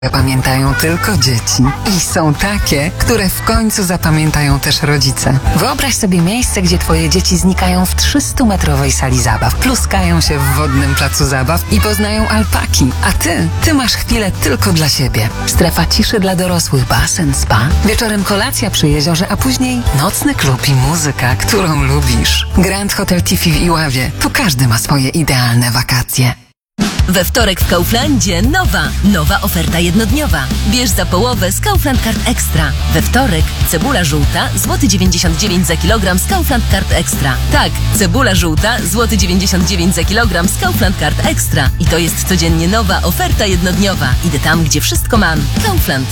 Pamiętają tylko dzieci. I są takie, które w końcu zapamiętają też rodzice. Wyobraź sobie miejsce, gdzie twoje dzieci znikają w 300-metrowej sali zabaw, pluskają się w wodnym placu zabaw i poznają alpaki. A ty masz chwilę tylko dla siebie. Strefa ciszy dla dorosłych, basen, spa, wieczorem kolacja przy jeziorze, a później nocny klub i muzyka, którą lubisz. Grand Hotel Tifi w Iławie. Tu każdy ma swoje idealne wakacje. We wtorek w Kauflandzie nowa oferta jednodniowa. Bierz za połowę z Kaufland Card Extra. We wtorek cebula żółta, złoty 99 za kilogram z Kaufland Card Extra. Tak, cebula żółta, złoty 99 za kilogram z Kaufland Card Extra. I to jest codziennie nowa oferta jednodniowa. Idę tam, gdzie wszystko mam. Kaufland.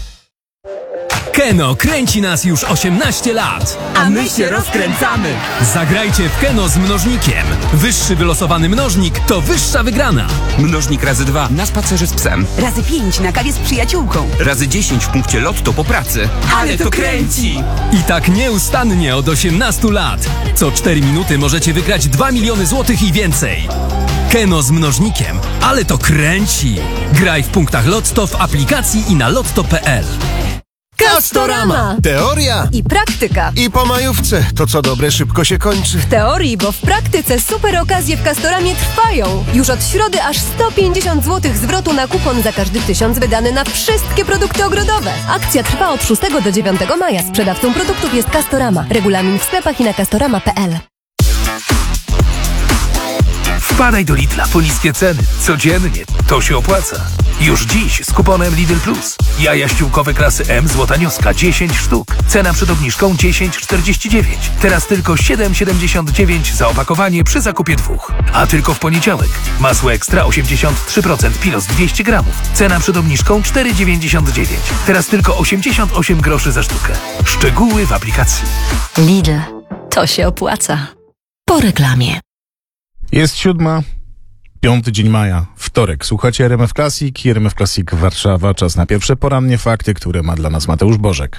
Keno kręci nas już 18 lat. A my się rozkręcamy. Zagrajcie w Keno z mnożnikiem. Wyższy wylosowany mnożnik to wyższa wygrana. Mnożnik razy 2 na spacerze z psem. Razy 5 na kawie z przyjaciółką. Razy 10 w punkcie lotto po pracy. Ale to kręci! I tak nieustannie od 18 lat. Co 4 minuty możecie wygrać 2 miliony złotych i więcej. Keno z mnożnikiem. Ale to kręci. Graj w punktach Lotto, w aplikacji i na lotto.pl. Castorama! Teoria i praktyka. I po majówce. To co dobre szybko się kończy. W teorii, bo w praktyce super okazje w Castoramie trwają. Już od środy aż 150 zł zwrotu na kupon za każdy 1000 wydany na wszystkie produkty ogrodowe. Akcja trwa od 6 do 9 maja. Sprzedawcą produktów jest Castorama. Regulamin w sklepach i na castorama.pl. Wpadaj do Lidla po niskie ceny. Codziennie. To się opłaca. Już dziś z kuponem Lidl Plus. Jaja ściółkowe klasy M złota nioska 10 sztuk. Cena przed obniżką 10,49. Teraz tylko 7,79 za opakowanie przy zakupie 2. A tylko w poniedziałek. Masło ekstra 83% Pilos 200 gramów. Cena przed obniżką 4,99. Teraz tylko 88 groszy za sztukę. Szczegóły w aplikacji. Lidl. To się opłaca. Po reklamie. Jest 7, 5 dzień maja, wtorek. Słuchacie RMF Classic i RMF Classic Warszawa. Czas na pierwsze porannie fakty, które ma dla nas Mateusz Bożek.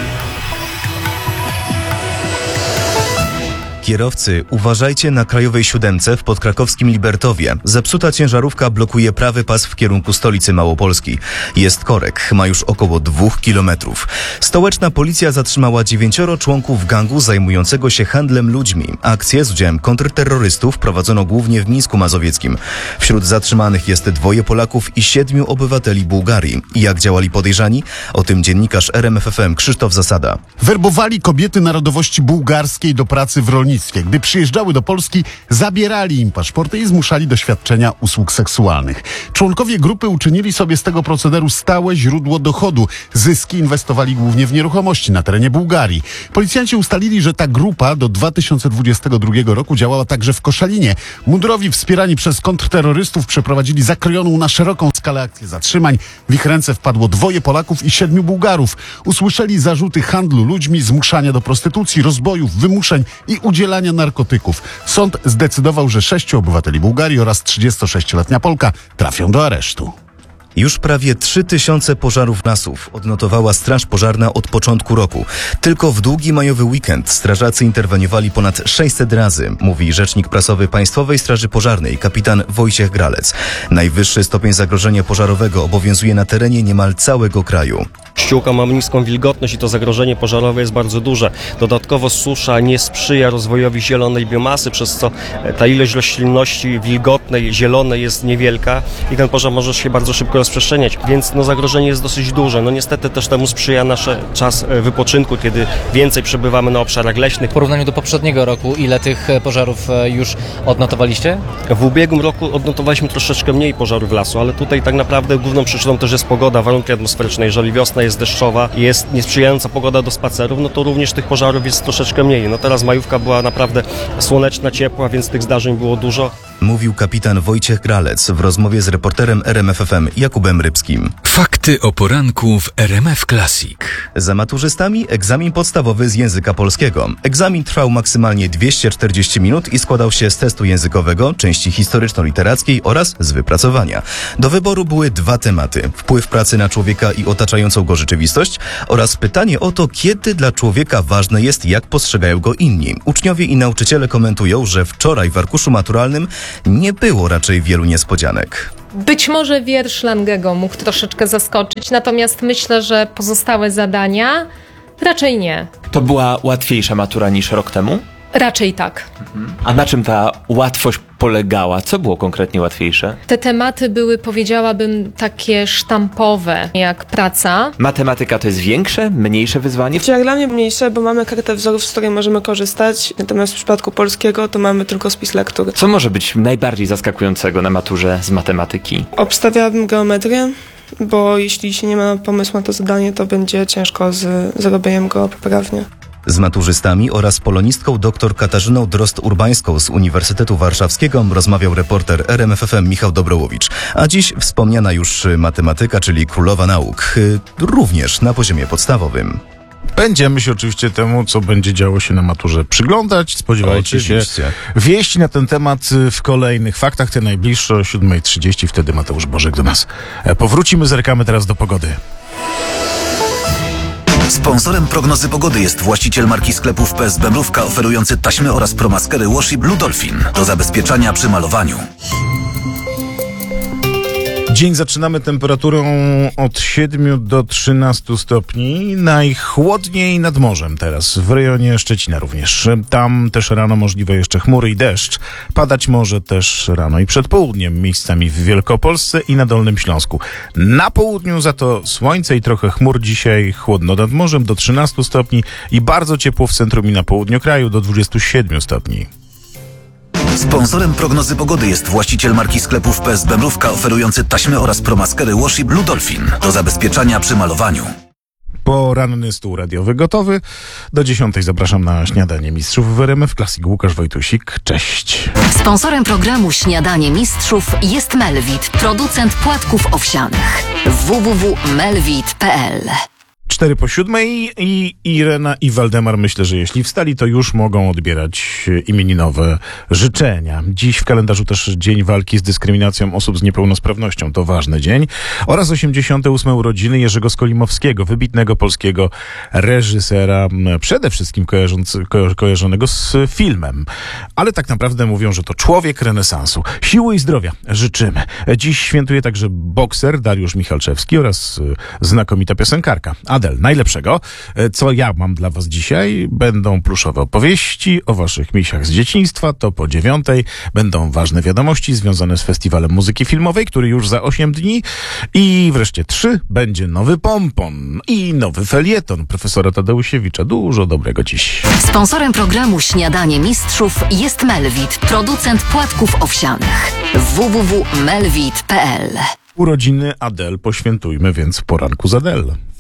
Kierowcy, uważajcie na Krajowej 7 w podkrakowskim Libertowie. Zepsuta ciężarówka blokuje prawy pas w kierunku stolicy Małopolski. Jest korek, ma już około 2 kilometrów. Stołeczna policja zatrzymała 9 członków gangu zajmującego się handlem ludźmi. Akcję z udziałem kontrterrorystów prowadzono głównie w Mińsku Mazowieckim. Wśród zatrzymanych jest 2 Polaków i 7 obywateli Bułgarii. Jak działali podejrzani? O tym dziennikarz RMF FM Krzysztof Zasada. Werbowali kobiety narodowości bułgarskiej do pracy w rolnictwie. Gdy przyjeżdżały do Polski, zabierali im paszporty i zmuszali do świadczenia usług seksualnych. Członkowie grupy uczynili sobie z tego procederu stałe źródło dochodu. Zyski inwestowali głównie w nieruchomości na terenie Bułgarii. Policjanci ustalili, że ta grupa do 2022 roku działała także w Koszalinie. Mundurowi wspierani przez kontrterrorystów przeprowadzili zakrojoną na szeroką skalę akcję zatrzymań. W ich ręce wpadło 2 Polaków i 7 Bułgarów. Usłyszeli zarzuty handlu ludźmi, zmuszania do prostytucji, rozbojów, wymuszeń i udzielania narkotyków. Sąd zdecydował, że 6 obywateli Bułgarii oraz 36-letnia Polka trafią do aresztu. Już prawie 3000 pożarów lasów odnotowała Straż Pożarna od początku roku. Tylko w długi majowy weekend strażacy interweniowali ponad 600 razy, mówi rzecznik prasowy Państwowej Straży Pożarnej, kapitan Wojciech Gralec. Najwyższy stopień zagrożenia pożarowego obowiązuje na terenie niemal całego kraju. Ściółka ma niską wilgotność i to zagrożenie pożarowe jest bardzo duże. Dodatkowo susza nie sprzyja rozwojowi zielonej biomasy, przez co ta ilość roślinności wilgotnej, zielonej jest niewielka i ten pożar może się bardzo szybko rozprzestrzeniać, więc zagrożenie jest dosyć duże. Niestety też temu sprzyja nasz czas wypoczynku, kiedy więcej przebywamy na obszarach leśnych. W porównaniu do poprzedniego roku, ile tych pożarów już odnotowaliście? W ubiegłym roku odnotowaliśmy troszeczkę mniej pożarów lasu, ale tutaj tak naprawdę główną przyczyną też jest pogoda, warunki atmosferyczne. Jeżeli wiosna jest deszczowa i jest niesprzyjająca pogoda do spacerów, to również tych pożarów jest troszeczkę mniej. Teraz majówka była naprawdę słoneczna, ciepła, więc tych zdarzeń było dużo. Mówił kapitan Wojciech Gralec w rozmowie z reporterem RMF FM Jakubem Rybskim. Fakty o poranku w RMF Classic. Za maturzystami egzamin podstawowy z języka polskiego. Egzamin trwał maksymalnie 240 minut i składał się z testu językowego, części historyczno-literackiej oraz z wypracowania. Do wyboru były 2 tematy. Wpływ pracy na człowieka i otaczającą go rzeczywistość oraz pytanie o to, kiedy dla człowieka ważne jest, jak postrzegają go inni. Uczniowie i nauczyciele komentują, że wczoraj w arkuszu maturalnym Nie było raczej wielu niespodzianek. Być może wiersz Langego mógł troszeczkę zaskoczyć, natomiast myślę, że pozostałe zadania raczej nie. To była łatwiejsza matura niż rok temu? Raczej tak. A na czym ta łatwość polegała? Co było konkretnie łatwiejsze? Te tematy były, powiedziałabym, takie sztampowe, jak praca. Matematyka to jest większe, mniejsze wyzwanie? Jak dla mnie mniejsze, bo mamy kartę wzorów, z której możemy korzystać, natomiast w przypadku polskiego to mamy tylko spis lektur. Co może być najbardziej zaskakującego na maturze z matematyki? Obstawiałabym geometrię, bo jeśli się nie ma pomysłu na to zadanie, to będzie ciężko z zrobieniem go poprawnie. Z maturzystami oraz polonistką dr Katarzyną Drozd-Urbańską z Uniwersytetu Warszawskiego rozmawiał reporter RMF FM Michał Dobrołowicz. A dziś wspomniana już matematyka, czyli królowa nauk, również na poziomie podstawowym. Będziemy się oczywiście temu, co będzie działo się na maturze, przyglądać. Spodziewajcie się wieści na ten temat w kolejnych faktach. Te najbliższe o 7:30. Wtedy Mateusz Bożek do nas powrócimy. Zerkamy teraz do pogody. Sponsorem prognozy pogody jest właściciel marki sklepów PSB Mrówka, oferujący taśmy oraz promaskery Washi Blue Dolphin do zabezpieczania przy malowaniu. Dzień zaczynamy temperaturą od 7 do 13 stopni. Najchłodniej nad morzem teraz, w rejonie Szczecina również. Tam też rano możliwe jeszcze chmury i deszcz. Padać może też rano i przed południem, miejscami w Wielkopolsce i na Dolnym Śląsku. Na południu za to słońce i trochę chmur. Dzisiaj chłodno nad morzem do 13 stopni i bardzo ciepło w centrum i na południu kraju do 27 stopni. Sponsorem prognozy pogody jest właściciel marki sklepów PSB Mrówka, oferujący taśmy oraz promaskery Washi Blue Dolphin do zabezpieczania przy malowaniu. Poranny stół radiowy gotowy. Do 10:00 zapraszam na śniadanie mistrzów w RMF Classic. Łukasz Wojtusik, cześć. Sponsorem programu Śniadanie Mistrzów jest Melvit, producent płatków owsianych. www.melvit.pl 6:45 i Irena i Waldemar, myślę, że jeśli wstali, to już mogą odbierać imieninowe życzenia. Dziś w kalendarzu też Dzień Walki z Dyskryminacją Osób z Niepełnosprawnością. To ważny dzień. Oraz 88. urodziny Jerzego Skolimowskiego, wybitnego polskiego reżysera, przede wszystkim kojarzonego z filmem. Ale tak naprawdę mówią, że to człowiek renesansu. Siły i zdrowia życzymy. Dziś świętuje także bokser Dariusz Michalczewski oraz znakomita piosenkarka Adel. Najlepszego. Co ja mam dla was dzisiaj? Będą pluszowe opowieści o waszych misiach z dzieciństwa. To po 9:00 będą ważne wiadomości związane z Festiwalem Muzyki Filmowej, który już za 8 dni. I wreszcie 3 będzie nowy pompon i nowy felieton profesora Tadeusiewicza. Dużo dobrego dziś. Sponsorem programu Śniadanie Mistrzów jest Melvit, producent płatków owsianych. www.melvit.pl Urodziny Adel poświętujmy więc w poranku z Adel.